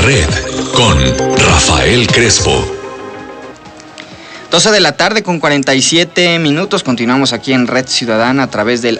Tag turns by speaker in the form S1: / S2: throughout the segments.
S1: red con Rafael Crespo.
S2: 12 de la tarde con 47 minutos, continuamos aquí en Red Ciudadana a través del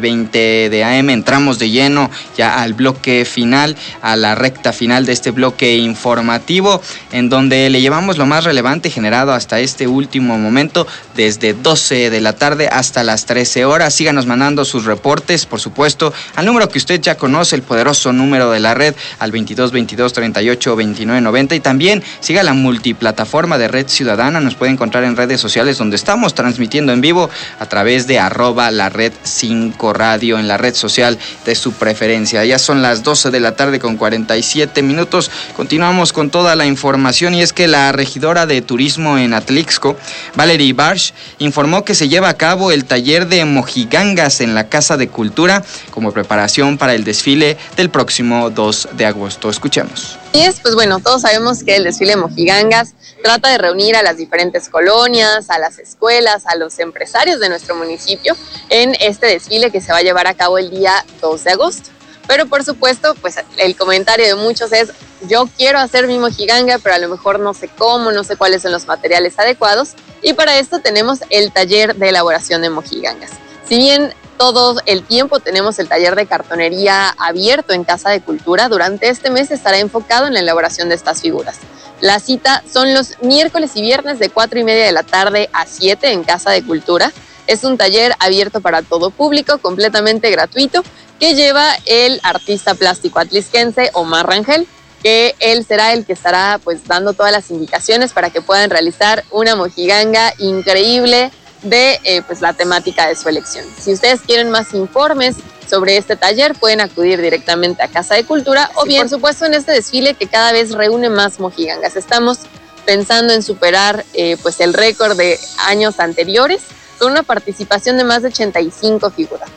S2: 1120 de AM, entramos de lleno ya al bloque final, a la recta final de este bloque informativo, en donde le llevamos lo más relevante generado hasta este último momento, desde 12 de la tarde hasta las 13 horas. Síganos mandando sus reportes, por supuesto, al número que usted ya conoce, el poderoso número de la red, al 22 22 38 29 90, y también siga la multiplataforma de Red Ciudadana, nos puede encontrar en redes sociales donde estamos transmitiendo en vivo a través de @la red 5 radio en la red social de su preferencia. Ya son las 12 de la tarde con 47 minutos. Continuamos con toda la información, y es que la regidora de turismo en Atlixco, Valerie Barsh, informó que se lleva a cabo el taller de mojigangas en la Casa de Cultura como preparación para el desfile del próximo 2 de agosto. Escuchemos.
S3: Pues bueno, todos sabemos que el desfile Mojigangas trata de reunir a las diferentes colonias, a las escuelas, a los empresarios de nuestro municipio en este desfile que se va a llevar a cabo el día 2 de agosto. Pero por supuesto, pues el comentario de muchos es: yo quiero hacer mi mojiganga, pero a lo mejor no sé cómo, no sé cuáles son los materiales adecuados, y para esto tenemos el taller de elaboración de mojigangas. Si bien todo el tiempo tenemos el taller de cartonería abierto en Casa de Cultura, durante este mes estará enfocado en la elaboración de estas figuras. La cita son los miércoles y viernes de 4:30 de la tarde a 7 en Casa de Cultura. Es un taller abierto para todo público, completamente gratuito, que lleva el artista plástico atlisquense Omar Rangel, que él será el que estará pues dando todas las indicaciones para que puedan realizar una mojiganga increíble de pues la temática de su elección. Si ustedes quieren más informes sobre este taller, pueden acudir directamente a Casa de Cultura, o bien, por supuesto, en este desfile que cada vez reúne más mojigangas. Estamos pensando en superar pues el récord de años anteriores, con una participación de más de 85 figuras.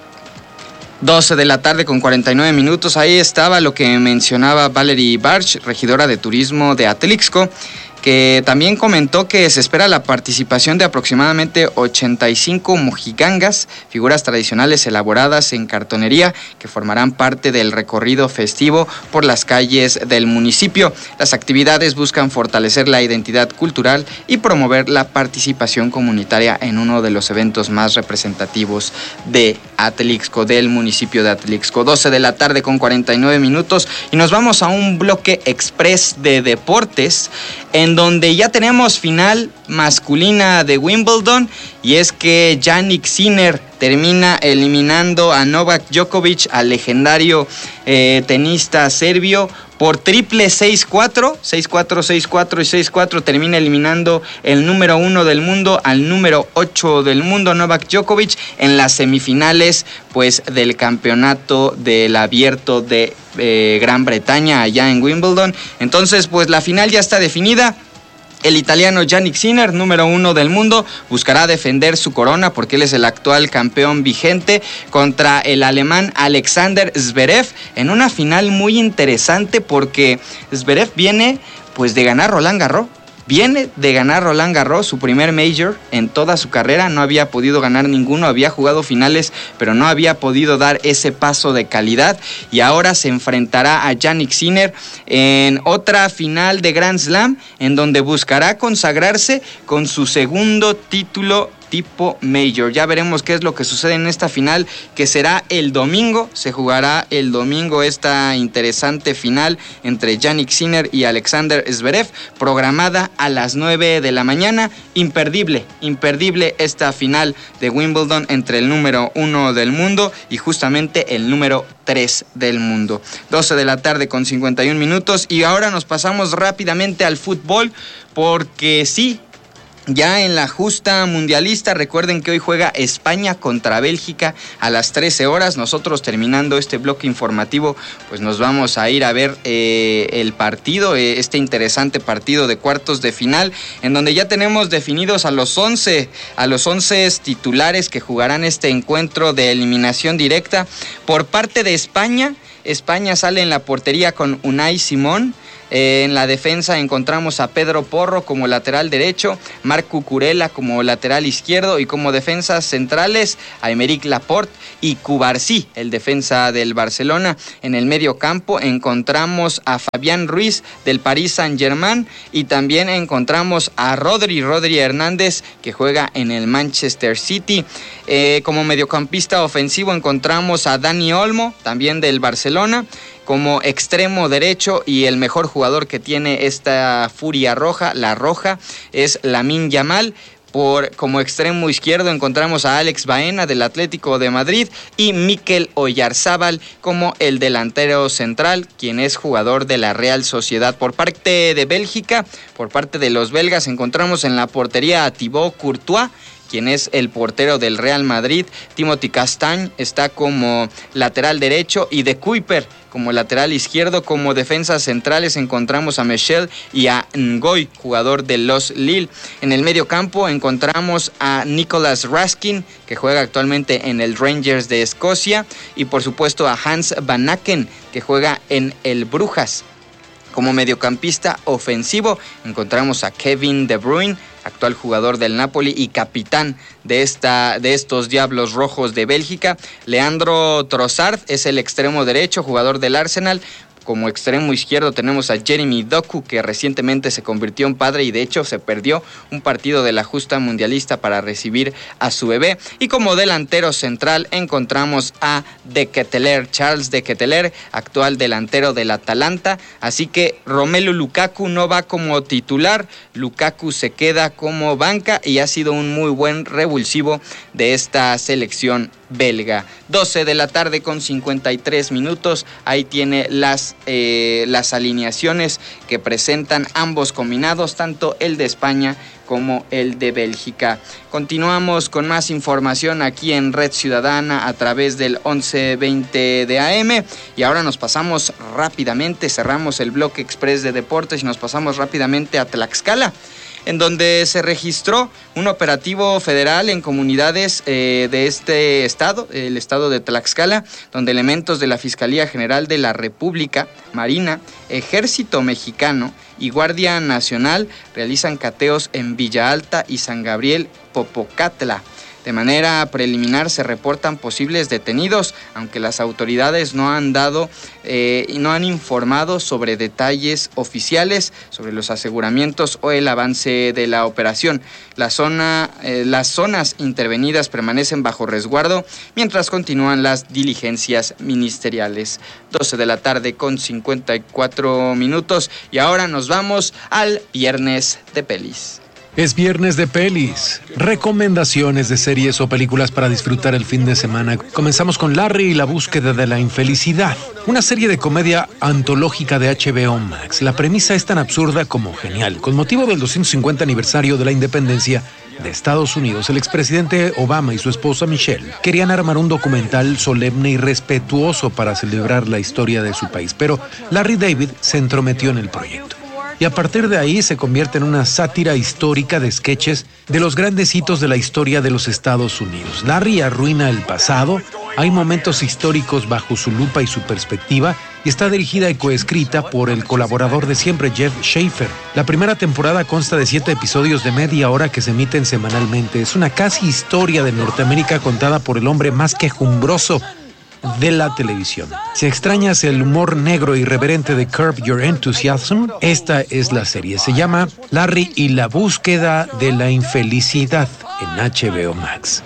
S2: 12 de la tarde con 49 minutos, ahí estaba lo que mencionaba Valerie Barsh, regidora de turismo de Atlixco, que también comentó que se espera la participación de aproximadamente 85 mojigangas, figuras tradicionales elaboradas en cartonería, que formarán parte del recorrido festivo por las calles del municipio. Las actividades buscan fortalecer la identidad cultural y promover la participación comunitaria en uno de los eventos más representativos de Atlixco, del municipio de Atlixco. 12 de la tarde con 49 minutos, y nos vamos a un bloque express de deportes, en donde ya tenemos final masculina de Wimbledon, y es que Jannik Sinner termina eliminando a Novak Djokovic, al legendario tenista serbio, por triple 6-4, 6-4, 6-4 y 6-4, termina eliminando el número 1 del mundo al número 8 del mundo, Novak Djokovic, en las semifinales pues del campeonato del Abierto de Gran Bretaña allá en Wimbledon. Entonces pues la final ya está definida. El italiano Jannik Sinner, número 1 del mundo, buscará defender su corona porque él es el actual campeón vigente contra el alemán Alexander Zverev en una final muy interesante, porque Zverev viene pues de ganar Roland Garros. Viene de ganar Roland Garros, su primer major en toda su carrera, no había podido ganar ninguno, había jugado finales, pero no había podido dar ese paso de calidad, y ahora se enfrentará a Jannik Sinner en otra final de Grand Slam, en donde buscará consagrarse con su segundo título tipo Major. Ya veremos qué es lo que sucede en esta final, que será el domingo. Se jugará el domingo esta interesante final entre Jannik Sinner y Alexander Zverev, programada a las 9 de la mañana. Imperdible esta final de Wimbledon entre el número 1 del mundo y justamente el número 3 del mundo. 12 de la tarde con 51 minutos, y ahora nos pasamos rápidamente al fútbol, porque sí, ya en la justa mundialista, recuerden que hoy juega España contra Bélgica a las 13 horas. Nosotros, terminando este bloque informativo, pues nos vamos a ir a ver el partido, este interesante partido de cuartos de final, en donde ya tenemos definidos a los 11 titulares que jugarán este encuentro de eliminación directa. Por parte de España sale en la portería con Unai Simón. En la defensa encontramos a Pedro Porro como lateral derecho, Marc Cucurella como lateral izquierdo y como defensas centrales a Aymeric Laporte y Cubarsí, el defensa del Barcelona. En el medio campo encontramos a Fabián Ruiz del Paris Saint-Germain y también encontramos a Rodri Hernández, que juega en el Manchester City. Como mediocampista ofensivo encontramos a Dani Olmo, también del Barcelona, como extremo derecho, y el mejor jugador que tiene esta furia roja, la roja, es Lamine Yamal. Como extremo izquierdo encontramos a Alex Baena del Atlético de Madrid y Mikel Oyarzábal como el delantero central, quien es jugador de la Real Sociedad. Por parte de Bélgica, por parte de los belgas, encontramos en la portería a Thibaut Courtois, quien es el portero del Real Madrid. Timothy Castagne está como lateral derecho y De Kuyper como lateral izquierdo. Como defensas centrales encontramos a Michel y a Ngoy, jugador de los Lille. En el medio campo encontramos a Nicolas Raskin, que juega actualmente en el Rangers de Escocia, y por supuesto a Hans Van Aken, que juega en el Brujas. Como mediocampista ofensivo encontramos a Kevin De Bruyne, actual jugador del Napoli y capitán de estos Diablos Rojos de Bélgica. Leandro Trossard es el extremo derecho, jugador del Arsenal. Como extremo izquierdo tenemos a Jeremy Doku, que recientemente se convirtió en padre y de hecho se perdió un partido de la justa mundialista para recibir a su bebé. Y como delantero central encontramos a Charles de Ketelaere, actual delantero del Atalanta. Así que Romelu Lukaku no va como titular, Lukaku se queda como banca y ha sido un muy buen revulsivo de esta selección belga. 12 de la tarde con 53 minutos. Ahí tiene las alineaciones que presentan ambos combinados, tanto el de España como el de Bélgica. Continuamos con más información aquí en Red Ciudadana a través del 1120 de AM y ahora nos pasamos rápidamente, cerramos el bloque express de deportes y nos pasamos rápidamente a Tlaxcala, en donde se registró un operativo federal en comunidades de este estado, el estado de Tlaxcala, donde elementos de la Fiscalía General de la República, Marina, Ejército Mexicano y Guardia Nacional realizan cateos en Villa Alta y San Gabriel Popocatla. De manera preliminar se reportan posibles detenidos, aunque las autoridades no han informado sobre detalles oficiales sobre los aseguramientos o el avance de la operación. Las zonas intervenidas permanecen bajo resguardo mientras continúan las diligencias ministeriales. 12 de la tarde con 54 minutos y ahora nos vamos al Viernes de Pelis.
S4: Es Viernes de Pelis, recomendaciones de series o películas para disfrutar el fin de semana. Comenzamos con Larry y la búsqueda de la infelicidad, una serie de comedia antológica de HBO Max. La premisa es tan absurda como genial. Con motivo del 250 aniversario de la independencia de Estados Unidos, el expresidente Obama y su esposa Michelle querían armar un documental solemne y respetuoso para celebrar la historia de su país, pero Larry David se entrometió en el proyecto. Y a partir de ahí se convierte en una sátira histórica de sketches de los grandes hitos de la historia de los Estados Unidos. Larry arruina el pasado, hay momentos históricos bajo su lupa y su perspectiva, y está dirigida y coescrita por el colaborador de siempre, Jeff Schaffer. La primera temporada consta de 7 episodios de media hora que se emiten semanalmente. Es una casi historia de Norteamérica contada por el hombre más quejumbroso de la televisión. Si extrañas el humor negro irreverente de Curb Your Enthusiasm, esta es la serie. Se llama Larry y la búsqueda de la infelicidad en HBO Max.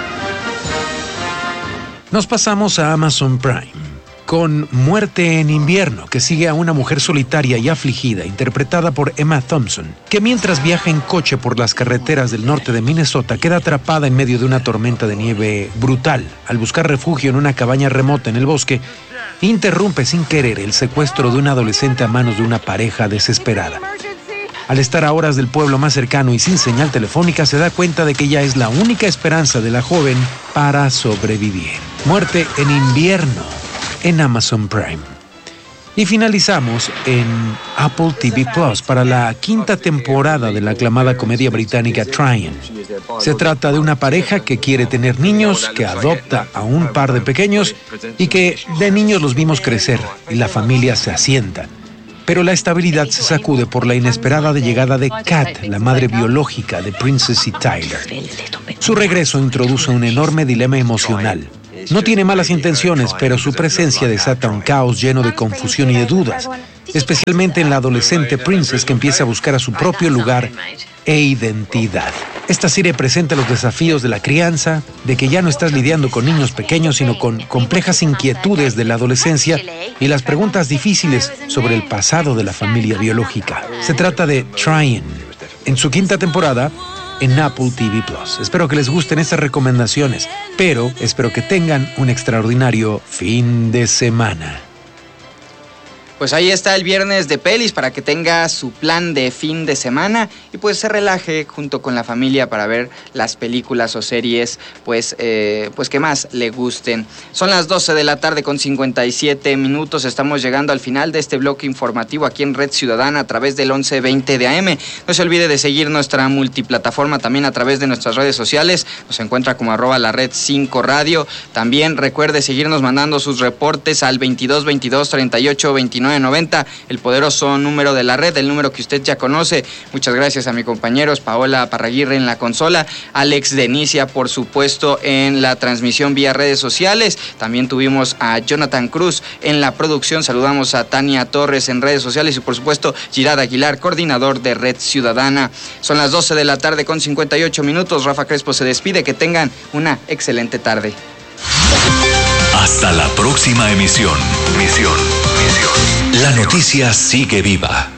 S4: Nos pasamos a Amazon Prime con Muerte en Invierno, que sigue a una mujer solitaria y afligida, interpretada por Emma Thompson, que mientras viaja en coche por las carreteras del norte de Minnesota, queda atrapada en medio de una tormenta de nieve brutal. Al buscar refugio en una cabaña remota en el bosque, interrumpe sin querer el secuestro de un adolescente a manos de una pareja desesperada. Al estar a horas del pueblo más cercano y sin señal telefónica, se da cuenta de que ella es la única esperanza de la joven para sobrevivir. Muerte en Invierno en Amazon Prime. Y finalizamos en Apple TV Plus para la 5ª temporada de la aclamada comedia británica Tryon. Se trata de una pareja que quiere tener niños, que adopta a un par de pequeños y que de niños los vimos crecer y la familia se asienta. pero la estabilidad se sacude por la inesperada llegada de Kat, la madre biológica de Princess y Tyler. Su regreso introduce un enorme dilema emocional. No tiene malas intenciones, pero su presencia desata un caos lleno de confusión y de dudas, especialmente en la adolescente Princess, que empieza a buscar a su propio lugar e identidad. Esta serie presenta los desafíos de la crianza, de que ya no estás lidiando con niños pequeños, sino con complejas inquietudes de la adolescencia y las preguntas difíciles sobre el pasado de la familia biológica. Se trata de Trying, en su 5ª temporada, en Apple TV+. Espero que les gusten estas recomendaciones, pero espero que tengan un extraordinario fin de semana.
S2: Pues ahí está el viernes de pelis para que tenga su plan de fin de semana y pues se relaje junto con la familia para ver las películas o series pues que más le gusten. Son las 12 de la tarde con 57 minutos. Estamos llegando al final de este bloque informativo aquí en Red Ciudadana a través del 1120 de AM. No se olvide de seguir nuestra multiplataforma también a través de nuestras redes sociales. Nos encuentra como @lared5radio. También recuerde seguirnos mandando sus reportes al 22 22 38 29 90, el poderoso número de la red, el número que usted ya conoce. Muchas gracias a mis compañeros Paola Parraguirre en la consola, Alex Denicia, por supuesto, en la transmisión vía redes sociales. También tuvimos a Jonathan Cruz en la producción. Saludamos a Tania Torres en redes sociales y, por supuesto, Girard Aguilar, coordinador de Red Ciudadana. Son las 12 de la tarde con 58 minutos. Rafa Crespo se despide. Que tengan una excelente tarde.
S1: Hasta la próxima emisión. La noticia sigue viva.